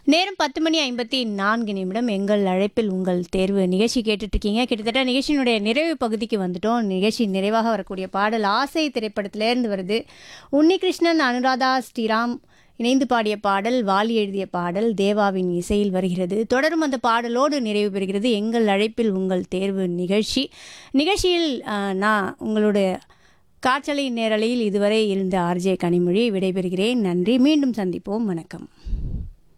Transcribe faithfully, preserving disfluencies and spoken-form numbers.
நேரம் பத்து மணி ஐம்பத்தி நான்கு நிமிடம். எங்கள் அழைப்பில் உங்கள் தேர்வு நிகழ்ச்சி கேட்டுட்ருக்கீங்க. கிட்டத்தட்ட நிகழ்ச்சியினுடைய நிறைவு பகுதிக்கு வந்துட்டோம். நிகழ்ச்சி நிறைவாக வரக்கூடிய பாடல் ஆசை திரைப்படத்திலேருந்து வருது. உன்னிகிருஷ்ணன், அனுராதா ஸ்ரீராம் இணைந்து பாடிய பாடல், வாலி எழுதிய பாடல், தேவாவின் இசையில் வருகிறது. தொடரும் அந்த பாடலோடு நிறைவு பெறுகிறது எங்கள் அழைப்பில் உங்கள் தேர்வு நிகழ்ச்சி. நிகழ்ச்சியில் அஹ், நான் உங்களுடைய காற்றலை நேரலையில் இதுவரை இருந்த ஆர்ஜே கனிமொழி விடைபெறுகிறேன். நன்றி. மீண்டும் சந்திப்போம். வணக்கம்.